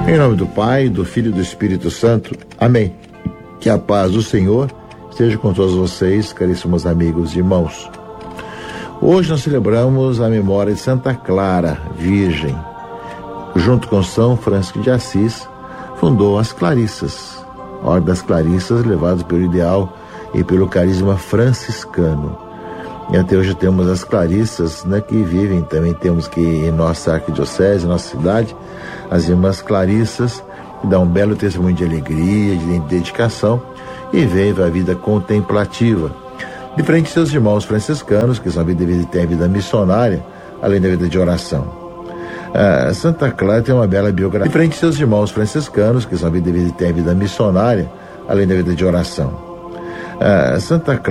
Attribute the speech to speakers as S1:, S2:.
S1: Em nome do Pai, do Filho e do Espírito Santo. Amém. Que a paz do Senhor esteja com todos vocês, caríssimos amigos e irmãos. Hoje nós celebramos a memória de Santa Clara, Virgem. Junto com São Francisco de Assis, fundou as Clarissas, a Ordem das Clarissas, levadas pelo ideal e pelo carisma franciscano. E até hoje temos as Clarissas, né, que vivem, também temos que em nossa arquidiocese, nossa cidade, as irmãs Clarissas, que dão um belo testemunho de alegria, de dedicação e vivem a vida contemplativa. Diferente de seus irmãos franciscanos, que têm a vida missionária, além da vida de oração. Santa Clara tem uma bela biografia. Diferente de seus irmãos franciscanos, que têm a vida missionária, além da vida de oração. Santa Clara